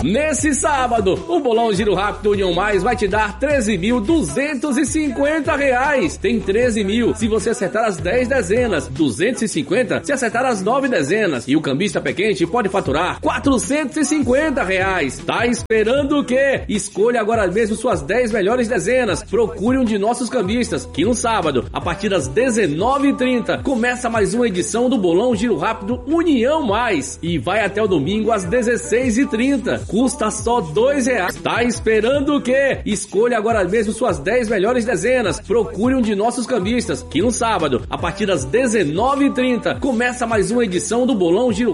Nesse sábado, o Bolão Giro Rápido União Mais vai te dar R$13.250. Tem 13 mil se você acertar as 10 dezenas, 250 se acertar as 9 dezenas. E o cambista pé quente pode faturar R$450. Tá esperando o quê? Escolha agora mesmo suas 10 melhores dezenas. Procure um de nossos cambistas, que no sábado, a partir das 19h30, começa mais uma edição do Bolão Giro Rápido União Mais. E vai até o domingo às 16h30. Custa só R$2. Tá esperando o quê? Escolha agora mesmo suas 10 melhores dezenas. Procure um de nossos cambistas, que no sábado, a partir das 19h30, começa mais uma edição do Bolão Giro